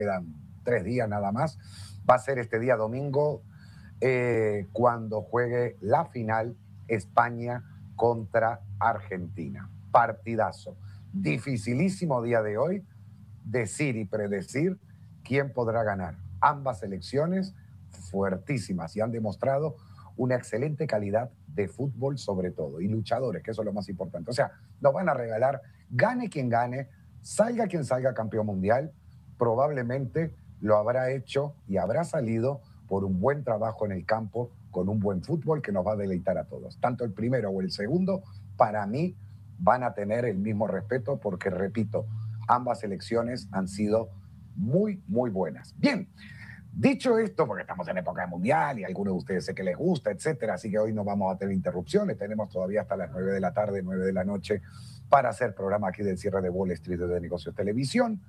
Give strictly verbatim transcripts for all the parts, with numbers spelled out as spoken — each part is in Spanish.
quedan tres días nada más, va a ser este día domingo eh, cuando juegue la final España contra Argentina. Partidazo. Dificilísimo día de hoy decir y predecir quién podrá ganar. Ambas selecciones fuertísimas y han demostrado una excelente calidad de fútbol sobre todo, y luchadores, que eso es lo más importante. O sea, nos van a regalar, gane quien gane, salga quien salga campeón mundial, probablemente lo habrá hecho y habrá salido por un buen trabajo en el campo, con un buen fútbol que nos va a deleitar a todos. Tanto el primero o el segundo, para mí, van a tener el mismo respeto porque, repito, ambas selecciones han sido muy, muy buenas. Bien, dicho esto, porque estamos en época mundial y a algunos de ustedes sé que les gusta, etcétera, así que hoy no vamos a tener interrupciones, tenemos todavía hasta las nueve de la tarde, nueve de la noche, para hacer programa aquí del cierre de Wall Street de Negocios Televisión.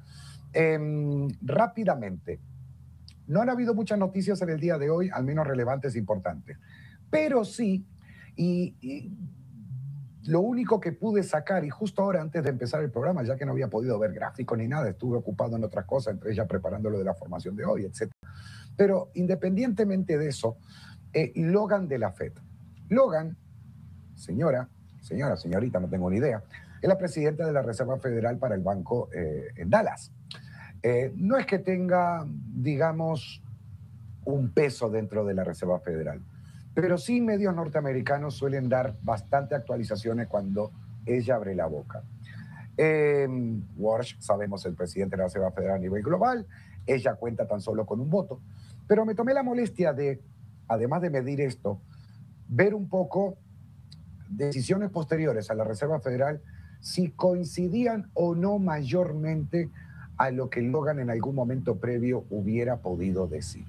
Eh, rápidamente, no han habido muchas noticias en el día de hoy, al menos relevantes e importantes, pero sí, y, y lo único que pude sacar, y justo ahora antes de empezar el programa, ya que no había podido ver gráficos ni nada, estuve ocupado en otras cosas, entre ellas preparando lo de la formación de hoy, etcétera. Pero independientemente de eso, eh, Logan de la Fed. Logan, señora, señora, señorita, no tengo ni idea, es la presidenta de la Reserva Federal para el Banco eh, en Dallas. Eh, no es que tenga, digamos, un peso dentro de la Reserva Federal, pero sí medios norteamericanos suelen dar bastante actualizaciones cuando ella abre la boca. Eh, Walsh, sabemos, el presidente de la Reserva Federal a nivel global, ella cuenta tan solo con un voto, pero me tomé la molestia de, además de medir esto, ver un poco decisiones posteriores a la Reserva Federal, si coincidían o no mayormente a lo que Logan en algún momento previo hubiera podido decir.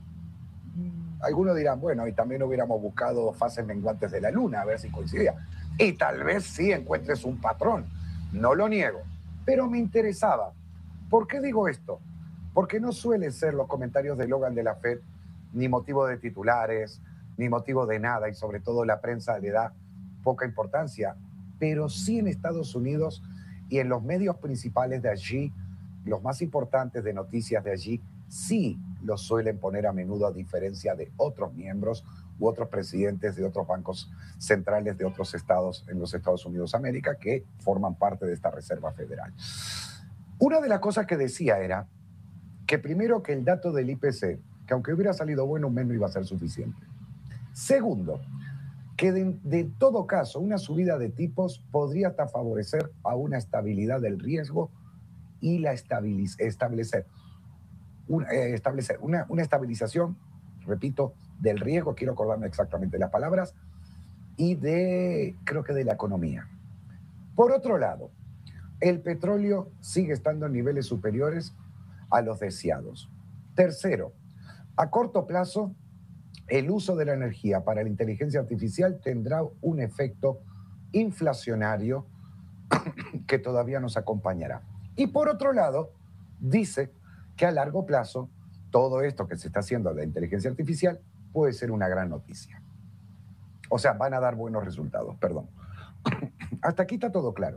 Algunos dirán, bueno, y también hubiéramos buscado fases menguantes de la luna, a ver si coincidía. Y tal vez sí encuentres un patrón, no lo niego, pero me interesaba. ¿Por qué digo esto? Porque no suelen ser los comentarios de Logan de la Fed ni motivo de titulares, ni motivo de nada, y sobre todo la prensa le da poca importancia, pero sí en Estados Unidos y en los medios principales de allí, los más importantes de noticias de allí, sí los suelen poner a menudo, a diferencia de otros miembros u otros presidentes de otros bancos centrales de otros estados en los Estados Unidos de América que forman parte de esta Reserva Federal. Una de las cosas que decía era que primero, que el dato del I P C, que aunque hubiera salido bueno, un mes no iba a ser suficiente. Segundo, que de, de todo caso una subida de tipos podría hasta favorecer a una estabilidad del riesgo y la estabiliz- establecer, una, eh, establecer una, una estabilización, repito, del riesgo, quiero acordarme exactamente las palabras, y de, creo que de la economía. Por otro lado, el petróleo sigue estando en niveles superiores a los deseados. Tercero, a corto plazo, el uso de la energía para la inteligencia artificial tendrá un efecto inflacionario que todavía nos acompañará. Y por otro lado, dice que a largo plazo todo esto que se está haciendo de la inteligencia artificial puede ser una gran noticia. O sea, van a dar buenos resultados, perdón. Hasta aquí está todo claro.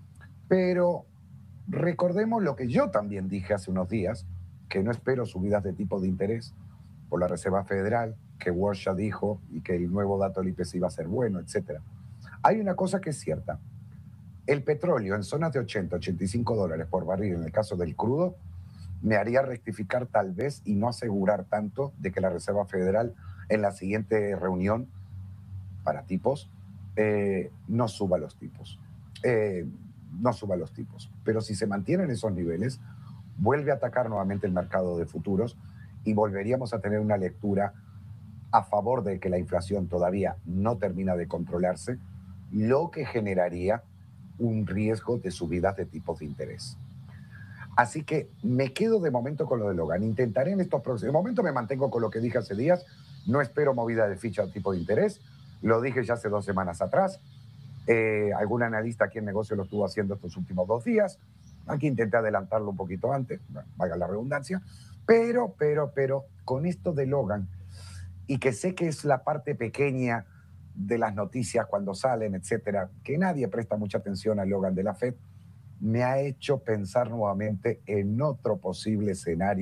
Pero recordemos lo que yo también dije hace unos días, que no espero subidas de tipo de interés por la Reserva Federal, que Walsh ya dijo, y que el nuevo dato del I P C iba a ser bueno, etcétera. Hay una cosa que es cierta. El petróleo en zonas de ochenta, ochenta y cinco dólares por barril, en el caso del crudo, me haría rectificar tal vez y no asegurar tanto de que la Reserva Federal en la siguiente reunión para tipos eh, no suba los tipos. Eh, no suba los tipos. Pero si se mantienen esos niveles, vuelve a atacar nuevamente el mercado de futuros y volveríamos a tener una lectura a favor de que la inflación todavía no termina de controlarse, lo que generaría un riesgo de subidas de tipos de interés. Así que me quedo de momento con lo de Logan. Intentaré en estos próximos... De momento me mantengo con lo que dije hace días. No espero movida de ficha o tipo de interés. Lo dije ya hace dos semanas atrás. Eh, algún analista aquí en negocio lo estuvo haciendo estos últimos dos días. Aquí intenté adelantarlo un poquito antes, valga la redundancia. Pero, pero, pero, con esto de Logan, y que sé que es la parte pequeña de las noticias cuando salen, etcétera, que nadie presta mucha atención a Logan de la Fed, me ha hecho pensar nuevamente en otro posible escenario